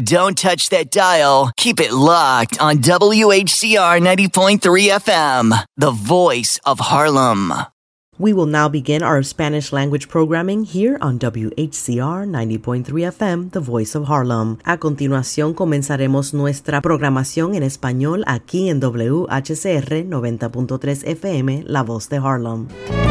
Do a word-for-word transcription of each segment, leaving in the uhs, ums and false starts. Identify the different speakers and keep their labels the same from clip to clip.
Speaker 1: Don't touch that dial. Keep it locked on W H C R ninety point three F M, the voice of Harlem.
Speaker 2: We will now begin our Spanish language programming here on W H C R ninety point three F M, the voice of Harlem. A continuación comenzaremos nuestra programación en español aquí en W H C R noventa punto tres F M, la voz de Harlem.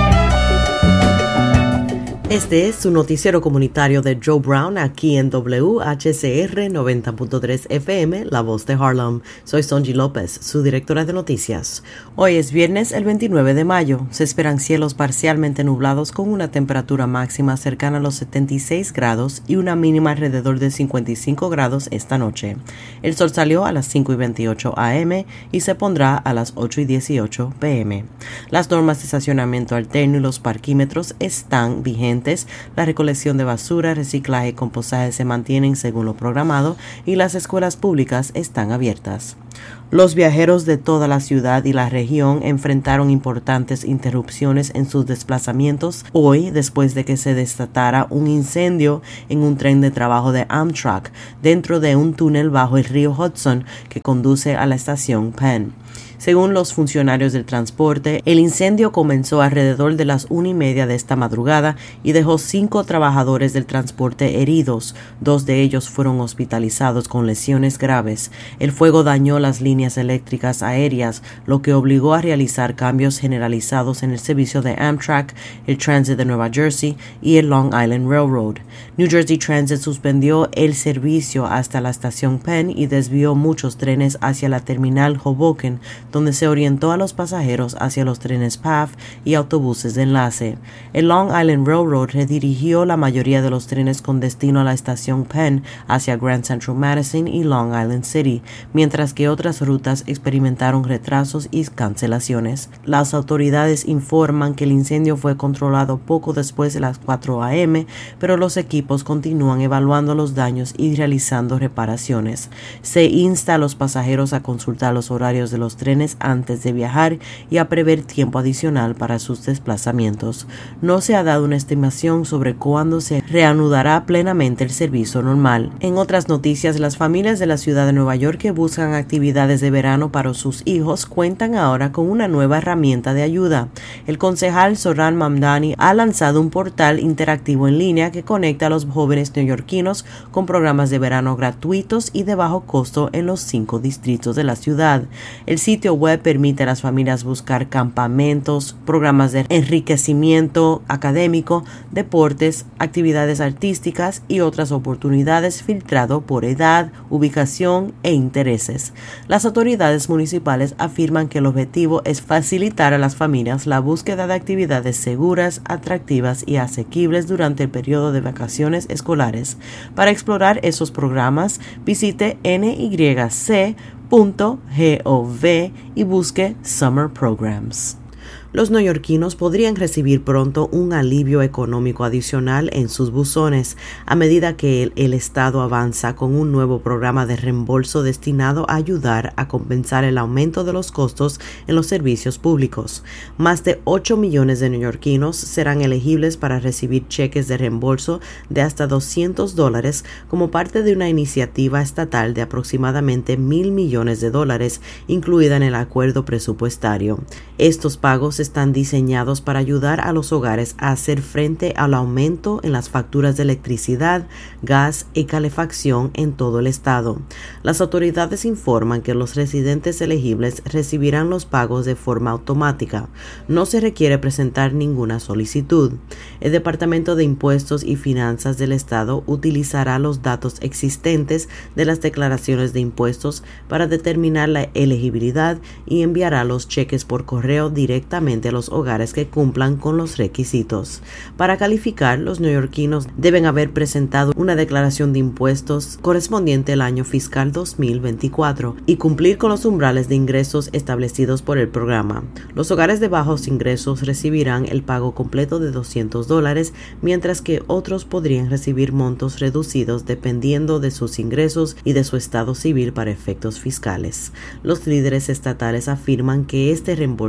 Speaker 2: Este es su noticiero comunitario de Joe Brown aquí en W H C R noventa punto tres F M, la voz de Harlem. Soy Sonji López, su directora de noticias. Hoy es viernes el veintinueve de mayo. Se esperan cielos parcialmente nublados con una temperatura máxima cercana a los setenta y seis grados y una mínima alrededor de cincuenta y cinco grados esta noche. El sol salió a las cinco y veintiocho A M y se pondrá a las ocho y dieciocho P M. Las normas de estacionamiento alterno y los parquímetros están vigentes. La recolección de basura, reciclaje y compostaje se mantienen según lo programado y las escuelas públicas están abiertas. Los viajeros de toda la ciudad y la región enfrentaron importantes interrupciones en sus desplazamientos hoy después de que se desatara un incendio en un tren de trabajo de Amtrak dentro de un túnel bajo el río Hudson que conduce a la estación Penn. Según los funcionarios del transporte, el incendio comenzó alrededor de las una y media de esta madrugada y dejó cinco trabajadores del transporte heridos. Dos de ellos fueron hospitalizados con lesiones graves. El fuego dañó las líneas eléctricas aéreas, lo que obligó a realizar cambios generalizados en el servicio de Amtrak, el Transit de Nueva Jersey y el Long Island Railroad. New Jersey Transit suspendió el servicio hasta la estación Penn y desvió muchos trenes hacia la terminal Hoboken, donde se orientó a los pasajeros hacia los trenes P A F y autobuses de enlace. El Long Island Railroad redirigió la mayoría de los trenes con destino a la estación Penn hacia Grand Central Madison y Long Island City, mientras que otras rutas experimentaron retrasos y cancelaciones. Las autoridades informan que el incendio fue controlado poco después de las cuatro A M, pero los equipos continúan evaluando los daños y realizando reparaciones. Se insta a los pasajeros a consultar los horarios de los trenes antes de viajar y a prever tiempo adicional para sus desplazamientos. No se ha dado una estimación sobre cuándo se reanudará plenamente el servicio normal. En otras noticias, las familias de la ciudad de Nueva York que buscan actividades de verano para sus hijos cuentan ahora con una nueva herramienta de ayuda. El concejal Zohran Mamdani ha lanzado un portal interactivo en línea que conecta a los jóvenes neoyorquinos con programas de verano gratuitos y de bajo costo en los cinco distritos de la ciudad. El sitio web permite a las familias buscar campamentos, programas de enriquecimiento académico, deportes, actividades artísticas y otras oportunidades filtrado por edad, ubicación e intereses. Las autoridades municipales afirman que el objetivo es facilitar a las familias la búsqueda de actividades seguras, atractivas y asequibles durante el periodo de vacaciones escolares. Para explorar esos programas, visite N Y C punto gov y busque Summer Programs. Los neoyorquinos podrían recibir pronto un alivio económico adicional en sus buzones a medida que el, el Estado avanza con un nuevo programa de reembolso destinado a ayudar a compensar el aumento de los costos en los servicios públicos. Más de ocho millones de neoyorquinos serán elegibles para recibir cheques de reembolso de hasta doscientos dólares como parte de una iniciativa estatal de aproximadamente mil millones de dólares incluida en el acuerdo presupuestario. Estos pagos están diseñados para ayudar a los hogares a hacer frente al aumento en las facturas de electricidad, gas y calefacción en todo el estado. Las autoridades informan que los residentes elegibles recibirán los pagos de forma automática. No se requiere presentar ninguna solicitud. El Departamento de Impuestos y Finanzas del estado utilizará los datos existentes de las declaraciones de impuestos para determinar la elegibilidad y enviará los cheques por correo directamente a los hogares que cumplan con los requisitos. Para calificar, los neoyorquinos deben haber presentado una declaración de impuestos correspondiente al año fiscal dos mil veinticuatro y cumplir con los umbrales de ingresos establecidos por el programa. Los hogares de bajos ingresos recibirán el pago completo de doscientos dólares, mientras que otros podrían recibir montos reducidos dependiendo de sus ingresos y de su estado civil para efectos fiscales. Los líderes estatales afirman que este reembolso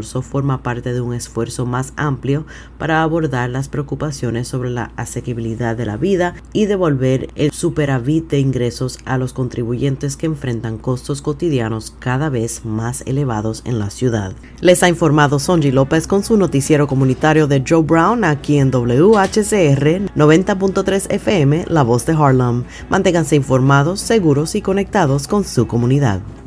Speaker 2: recurso forma parte de un esfuerzo más amplio para abordar las preocupaciones sobre la asequibilidad de la vida y devolver el superávit de ingresos a los contribuyentes que enfrentan costos cotidianos cada vez más elevados en la ciudad. Les ha informado Sonji López con su noticiero comunitario de Joe Brown aquí en W H C R noventa punto tres F M, La Voz de Harlem. Manténganse informados, seguros y conectados con su comunidad.